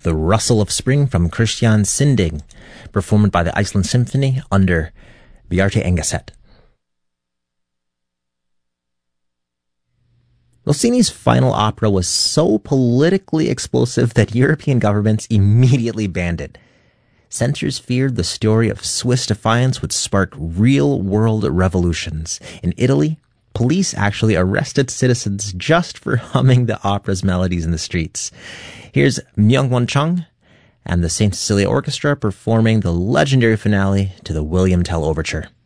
The Rustle of Spring from Christian Sinding, performed by the Iceland Symphony under Bjarte Engeset. Rossini's final opera was so politically explosive that European governments immediately banned it. Censors feared the story of Swiss defiance would spark real-world revolutions. In Italy, police actually arrested citizens just for humming the opera's melodies in the streets. Here's Myung-won Chung and the St. Cecilia Orchestra performing the legendary finale to the William Tell Overture.